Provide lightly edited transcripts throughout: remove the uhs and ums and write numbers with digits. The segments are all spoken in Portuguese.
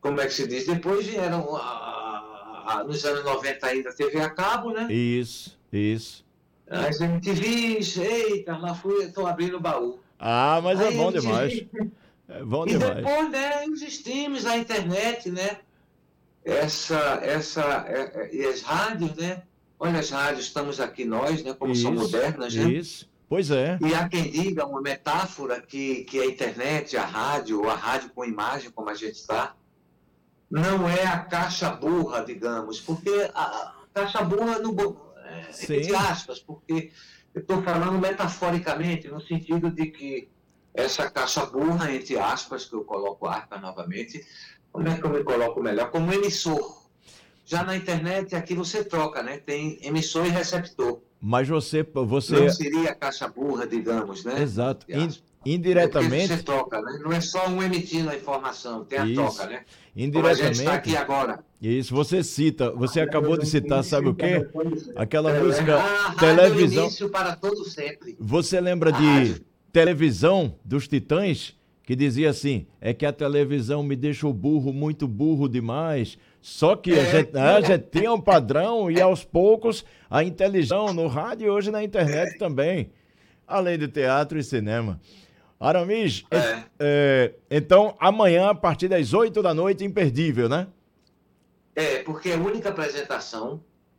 como é que se diz? Depois vieram, nos anos 90 ainda, TV a cabo, né? Isso, isso. As MTVs, eita, lá fui, estou abrindo o baú. Ah, mas é Aí bom demais. MTV, É bom e demais. depois, né, os streams, a internet, né? E as rádios, né? Olha, as rádios, estamos aqui nós, né? Como são Isso, modernas, né? isso. Pois é. E há quem diga uma metáfora que a internet, a rádio, ou a rádio com imagem, como a gente está, não é a caixa burra, digamos, porque a caixa burra, entre Sim. aspas, porque eu estou falando metaforicamente, no sentido de que essa caixa burra, entre aspas, que eu coloco aspas novamente, como é que eu me coloco melhor? Como emissor. Já na internet, aqui você troca, né? Tem emissor e receptor. Mas Não você, seria caixa burra, digamos, né? exato. É porque você Indiretamente, troca, né? Não é só um emitindo a informação, tem a troca, isso. né? Como a gente está aqui Indiretamente, agora. isso. Você acabou de citar, sabe o quê? Aquela música A rádio é o televisão. início para todo sempre. Você lembra A de rádio. televisão dos Titãs? Que dizia assim, é que a televisão me deixa burro, muito burro demais. Só que a gente tinha um padrão e aos poucos a inteligência no rádio e hoje na internet também. Além de teatro e cinema. Aramis, então amanhã a partir das 8 da noite, imperdível, né? Porque é a única apresentação.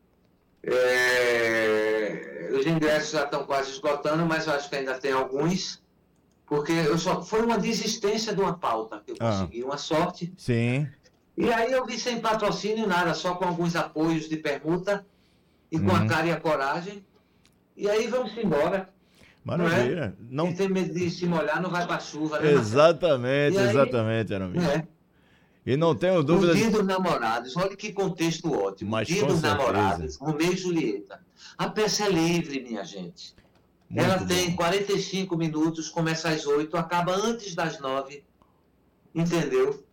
Os ingressos já estão quase esgotando, mas eu acho que ainda tem alguns. Porque foi uma desistência de uma pauta que eu consegui, uma sorte. Sim. E aí eu vi sem patrocínio nada, só com alguns apoios de permuta e com a cara e a coragem. E aí vamos embora. Maravilha. Não é? Quem tem medo de se molhar não vai para a chuva, né, exatamente, exatamente, Aramis. E não tenho dúvida. O Dia dos Namorados, olha que contexto ótimo. Mas Dia dos Namorados, Romeu e Julieta. A peça é livre, minha gente. Ela tem 45 minutos, começa às 8, acaba antes das 9. Entendeu?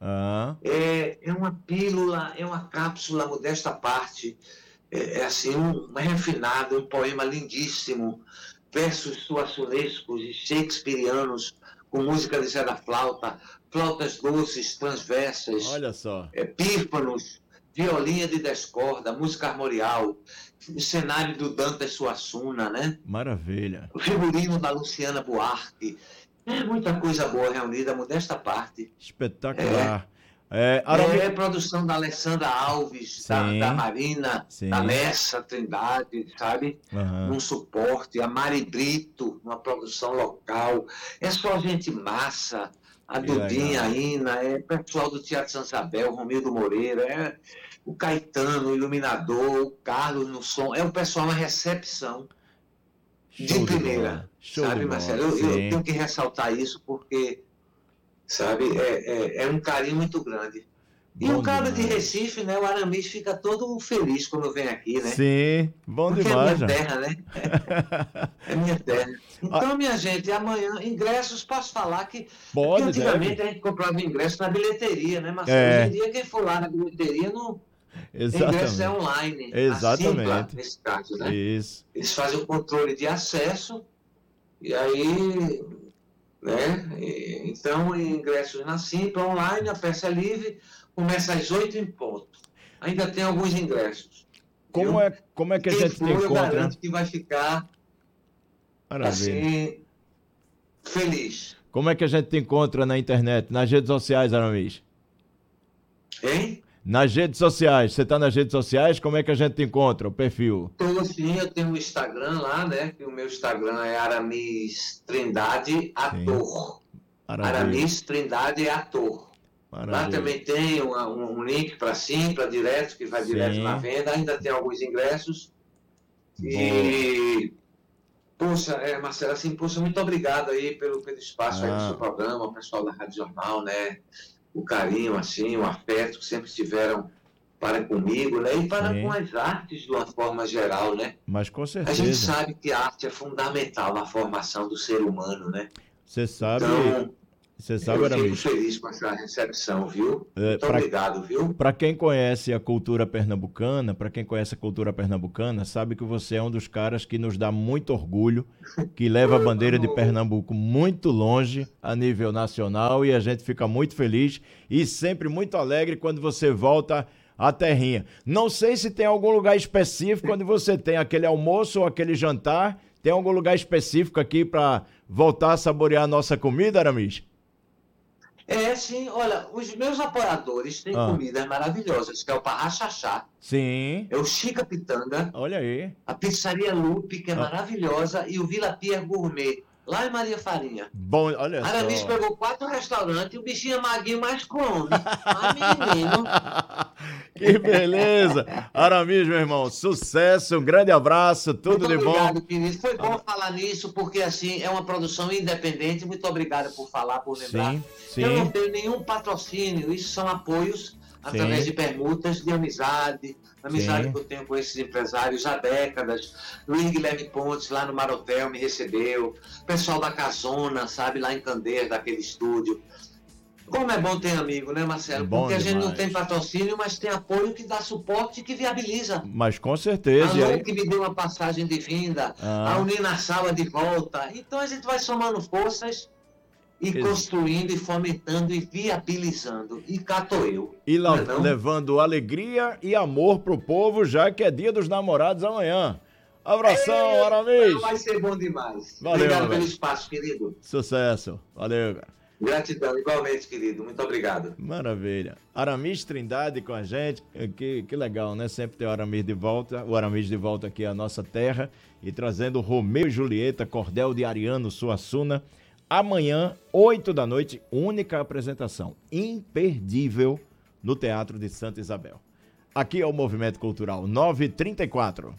É uma pílula, é uma cápsula, modesta parte. É assim, um refinado, um poema lindíssimo. Versos suassunescos e shakespearianos, com música de Zé da Flauta, flautas doces, transversas. Olha só. Pífanos, violinha de 10 cordas, música armorial, o cenário do Dantas Suassuna, né? Maravilha. O figurino da Luciana Buarque. Muita coisa boa reunida, modesta parte. Espetacular. Produção da Alessandra Alves, da Marina, da Nessa Trindade, sabe? Num suporte. A Mari Brito, uma produção local. É só gente massa. A Dudinha, a Ina, pessoal do Teatro Santa Isabel, Romildo Moreira, o Caetano, o iluminador, o Carlos no som. É o pessoal na recepção de primeira. Sabe, Marcelo? Eu tenho que ressaltar isso porque, sabe, é um carinho muito grande. E o cara de Recife, né, o Aramis, fica todo feliz quando vem aqui, né? Sim, bom porque demais. Porque é minha terra, né? É minha terra. Então, minha gente, amanhã, ingressos, posso falar que... Pode, porque antigamente deve. a gente comprava ingresso na bilheteria, né, Marcelo? Hoje em dia, quem for lá na bilheteria, não... ingresso é online. Exatamente. A Simpla, nesse caso, né? Isso. Eles fazem o controle de acesso e aí... né? Então, ingressos na Simpla, online, a peça é livre, começa às 8 em ponto. Ainda tem alguns ingressos. Como é que a gente te encontra? Eu garanto que vai ficar assim, feliz. Como é que a gente te encontra na internet, nas redes sociais, Aramis? Hein? Nas redes sociais. Você está nas redes sociais? Como é que a gente te encontra, o perfil? Estou sim, eu tenho um Instagram lá, né? Que o meu Instagram é Aramis Trindade Ator. Aramis Trindade Ator. Maravilha. Lá também tem um link para Simpla, direto, que vai direto na venda. Ainda tem alguns ingressos. E, poxa, Marcelo, assim, poxa, muito obrigado aí pelo espaço aí do seu programa, o pessoal da Rádio Jornal, né? O carinho, assim, o afeto que sempre tiveram para comigo, né? E para com as artes de uma forma geral, né? Mas com certeza. A gente sabe que a arte é fundamental na formação do ser humano, né? Você sabe... Então, Você sabe, Aramis? Eu fico feliz com essa recepção, viu? Muito obrigado, viu? Para quem conhece a cultura pernambucana, sabe que você é um dos caras que nos dá muito orgulho, que leva a bandeira de Pernambuco muito longe a nível nacional, e a gente fica muito feliz e sempre muito alegre quando você volta à terrinha. Não sei se tem algum lugar específico quando você tem aquele almoço ou aquele jantar, tem algum lugar específico aqui para voltar a saborear a nossa comida, Aramis? Sim, olha, os meus apoiadores têm comidas maravilhosas, que é o Parrachachá. Sim. É o Chica Pitanga. Olha aí. A Pizzaria Lupe, que é maravilhosa, e o Vila Pierre Gourmet, lá em Maria Farinha. Bom, olha só. Aramis pegou 4 restaurantes e o bichinho é maguinho, mas come. Mas, menino... Que beleza! Aramis, meu irmão, sucesso, um grande abraço, tudo de bom. Muito obrigado, querido. Foi bom falar nisso, porque assim, é uma produção independente. Muito obrigado por falar, por lembrar. Sim. Eu não tenho nenhum patrocínio, isso são apoios através de permutas de amizade que eu tenho com esses empresários há décadas. Luiz Guilherme Pontes, lá no Marotel, me recebeu. Pessoal da Casona, sabe, lá em Candeias, daquele estúdio. Como é bom ter amigo, né, Marcelo? Porque a gente não tem patrocínio, mas tem apoio que dá suporte e que viabiliza. Mas com certeza. A Lu que me deu uma passagem de vinda, a Unina Sala de volta. Então a gente vai somando forças e construindo e fomentando e viabilizando. E cá tô eu. E levando alegria e amor pro povo, já que é dia dos namorados amanhã. Abração, Aramis. Vai ser bom demais. Valeu, obrigado pelo espaço, querido. Sucesso. Valeu, cara. Gratidão, igualmente, querido. Muito obrigado. Maravilha. Aramis Trindade com a gente. Que legal, né? Sempre ter o Aramis de volta aqui à nossa terra e trazendo Romeu e Julieta, Cordel de Ariano Suassuna. Amanhã, 8 da noite, única apresentação imperdível no Teatro de Santa Isabel. Aqui é o Movimento Cultural 934.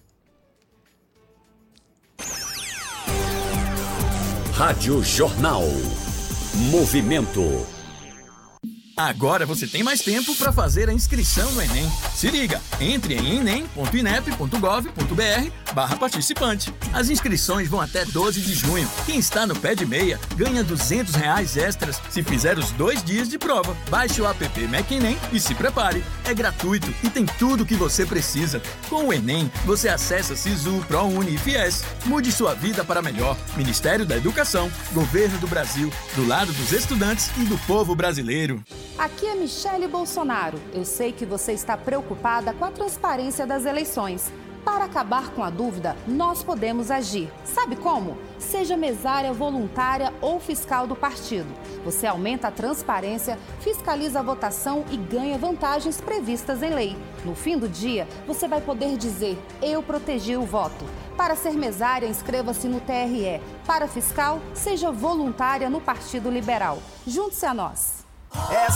Rádio Jornal. Movimento. Agora você tem mais tempo para fazer a inscrição no Enem. Se liga, entre em enem.inep.gov.br/participante. As inscrições vão até 12 de junho. Quem está no pé de meia ganha R$200 extras se fizer os 2 dias de prova. Baixe o app MacEnem e se prepare. É gratuito e tem tudo o que você precisa. Com o Enem, você acessa Sisu, ProUni e Fies. Mude sua vida para melhor. Ministério da Educação, Governo do Brasil, do lado dos estudantes e do povo brasileiro. Aqui é Michele Bolsonaro. Eu sei que você está preocupada com a transparência das eleições. Para acabar com a dúvida, nós podemos agir. Sabe como? Seja mesária voluntária ou fiscal do partido. Você aumenta a transparência, fiscaliza a votação e ganha vantagens previstas em lei. No fim do dia, você vai poder dizer: eu protegi o voto. Para ser mesária, inscreva-se no TRE. Para fiscal, seja voluntária no Partido Liberal. Junte-se a nós.